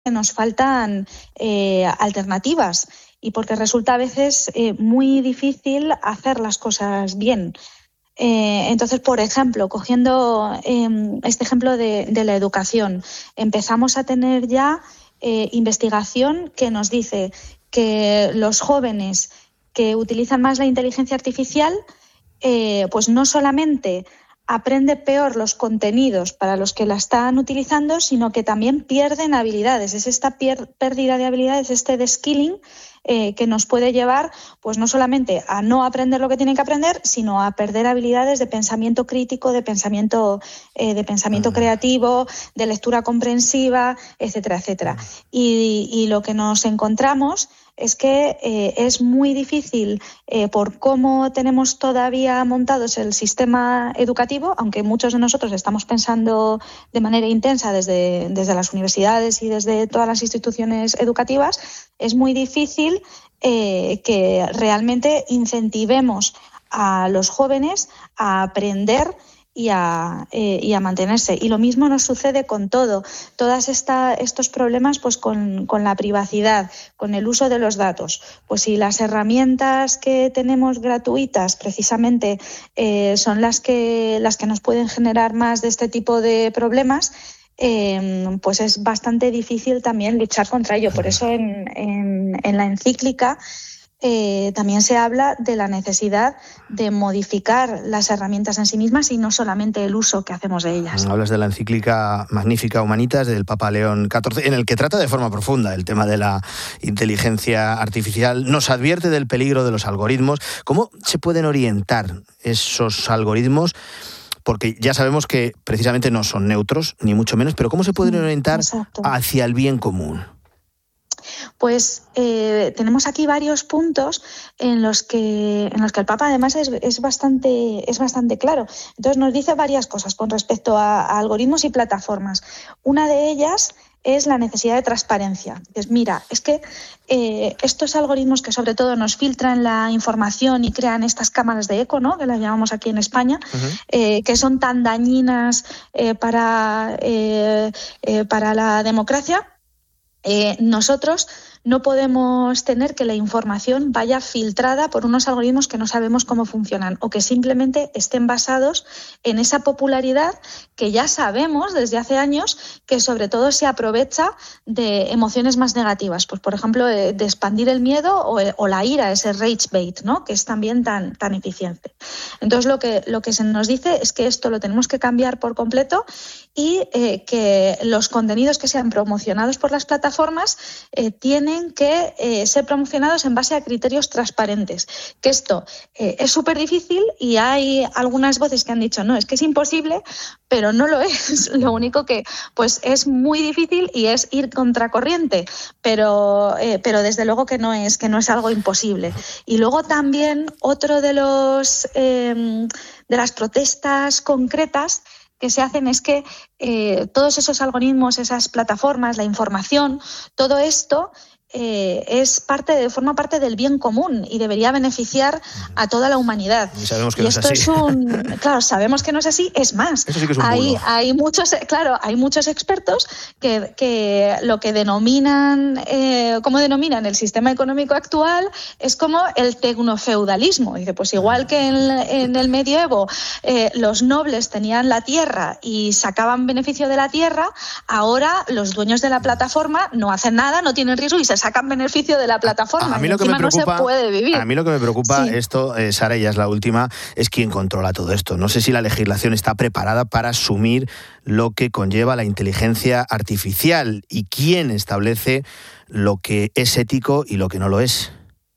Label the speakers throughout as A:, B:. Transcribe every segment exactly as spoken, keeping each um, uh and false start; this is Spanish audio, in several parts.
A: nos faltan eh, alternativas y porque resulta a veces eh, muy difícil hacer las cosas bien. Eh, entonces, por ejemplo, cogiendo eh, este ejemplo de, de la educación, empezamos a tener ya eh, investigación que nos dice que los jóvenes que utilizan más la inteligencia artificial, eh, pues no solamente aprende peor los contenidos para los que la están utilizando, sino que también pierden habilidades. Es esta pier- pérdida de habilidades, este de-skilling, eh, que nos puede llevar pues no solamente a no aprender lo que tienen que aprender, sino a perder habilidades de pensamiento crítico, de pensamiento, eh, de pensamiento creativo, de lectura comprensiva, etcétera, etcétera. Y, y lo que nos encontramos es que eh, es muy difícil, eh, por cómo tenemos todavía montados el sistema educativo, aunque muchos de nosotros estamos pensando de manera intensa desde, desde las universidades y desde todas las instituciones educativas, es muy difícil eh, que realmente incentivemos a los jóvenes a aprender y a, eh, y a mantenerse. Y lo mismo nos sucede con todo. Todos estos problemas pues con, con la privacidad, con el uso de los datos. Pues si las herramientas que tenemos gratuitas precisamente eh, son las que, las que nos pueden generar más de este tipo de problemas, eh, pues es bastante difícil también luchar contra ello. Por eso en, en, en la encíclica Eh, también se habla de la necesidad de modificar las herramientas en sí mismas y no solamente el uso que hacemos de ellas.
B: Hablas de la encíclica Magnificat Humanitas del Papa León catorce, en el que trata de forma profunda el tema de la inteligencia artificial. Nos advierte del peligro de los algoritmos. ¿Cómo se pueden orientar esos algoritmos? Porque ya sabemos que precisamente no son neutros, ni mucho menos, pero ¿cómo se pueden orientar
A: Exacto.
B: hacia el bien común?
A: Pues eh, tenemos aquí varios puntos en los que en los que el Papa además es, es bastante es bastante claro. Entonces nos dice varias cosas con respecto a, a algoritmos y plataformas. Una de ellas es la necesidad de transparencia. Dices, mira, es que eh, estos algoritmos que sobre todo nos filtran la información y crean estas cámaras de eco, ¿no?, que las llamamos aquí en España, uh-huh. eh, que son tan dañinas eh, para, eh, eh, para la democracia, eh, nosotros no podemos tener que la información vaya filtrada por unos algoritmos que no sabemos cómo funcionan o que simplemente estén basados en esa popularidad que ya sabemos desde hace años que sobre todo se aprovecha de emociones más negativas, pues por ejemplo de, de expandir el miedo o, o la ira, ese rage bait, ¿no?, que es también tan, tan eficiente. Entonces lo que, lo que se nos dice es que esto lo tenemos que cambiar por completo y eh, que los contenidos que sean promocionados por las plataformas eh, tienen que eh, ser promocionados en base a criterios transparentes. Que esto eh, es súper difícil y hay algunas voces que han dicho no, es que es imposible, pero no lo es. Lo único que pues es muy difícil y es ir contracorriente, pero, eh, pero desde luego que no es, que no es algo imposible. Y luego también otro de los eh, de las protestas concretas que se hacen es que eh, todos esos algoritmos, esas plataformas, la información, todo esto Eh, es parte de, forma parte del bien común y debería beneficiar a toda la humanidad.
B: Y sabemos que
A: y
B: no es
A: esto
B: así.
A: es un, claro, sabemos que no es así. Es más,
B: Eso sí que es un
A: hay,
B: bulo.
A: hay muchos, claro, hay muchos expertos que, que lo que denominan, eh, como denominan el sistema económico actual es como el tecnofeudalismo. Dice, pues igual que en, en el medioevo eh, los nobles tenían la tierra y sacaban beneficio de la tierra, ahora los dueños de la plataforma no hacen nada, no tienen riesgo y se sacan beneficio de la plataforma.
B: A, a mí
A: y
B: lo que me preocupa,
A: no se puede vivir.
B: A mí lo que me preocupa,
A: sí.
B: esto, eh, Sara, ya es la última, es quién controla todo esto. No sé si la legislación está preparada para asumir lo que conlleva la inteligencia artificial y quién establece lo que es ético y lo que no lo es.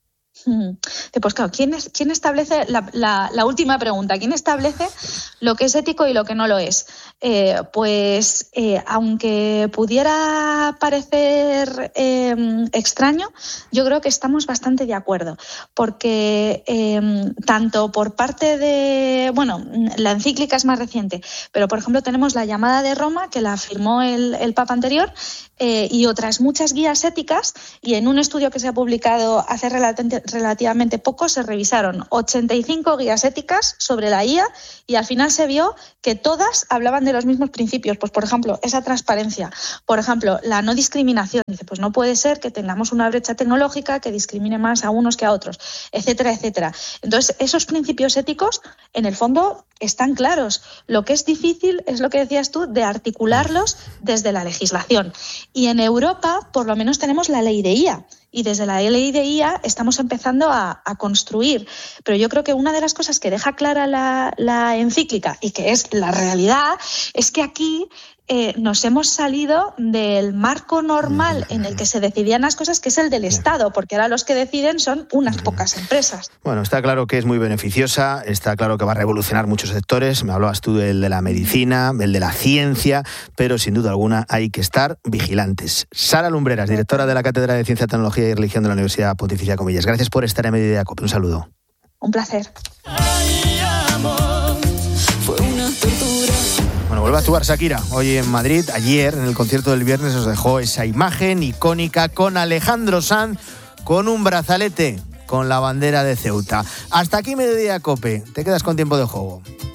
A: Pues claro, ¿quién, es, quién establece, la, la, la última pregunta, ¿quién establece lo que es ético y lo que no lo es? Eh, pues eh, aunque pudiera parecer eh, extraño, yo creo que estamos bastante de acuerdo, porque eh, tanto por parte de, bueno, la encíclica es más reciente, pero por ejemplo tenemos la llamada de Roma, que la firmó el, el Papa anterior, eh, y otras muchas guías éticas, y en un estudio que se ha publicado hace relativamente relativamente poco, se revisaron ochenta y cinco guías éticas sobre la I A y al final se vio que todas hablaban de los mismos principios. Pues, por ejemplo, esa transparencia, por ejemplo, la no discriminación. Dice, pues no puede ser que tengamos una brecha tecnológica que discrimine más a unos que a otros, etcétera, etcétera. Entonces, esos principios éticos, en el fondo, están claros. Lo que es difícil es lo que decías tú, de articularlos desde la legislación. Y en Europa, por lo menos, tenemos la ley de I A. Y desde la ley de I A estamos empezando a, a construir. Pero yo creo que una de las cosas que deja clara la, la encíclica y que es la realidad es que aquí eh, nos hemos salido del marco normal en el que se decidían las cosas, que es el del Estado, porque ahora los que deciden son unas pocas empresas.
B: Bueno, está claro que es muy beneficiosa, está claro que va a revolucionar muchos sectores. Me hablabas tú del de la medicina, del de la ciencia, pero sin duda alguna hay que estar vigilantes. Sara Lumbreras, directora de la Cátedra de Ciencia, Tecnología y Religión de la Universidad Pontificia Comillas. Gracias por estar en Mediodía Cope. Un saludo.
A: Un placer.
C: Ay, amor, fue una tortura.
B: Bueno, vuelve a actuar Shakira hoy en Madrid. Ayer, en el concierto del viernes, os dejó esa imagen icónica con Alejandro Sanz con un brazalete con la bandera de Ceuta. Hasta aquí Mediodía Cope. Te quedas con tiempo de juego.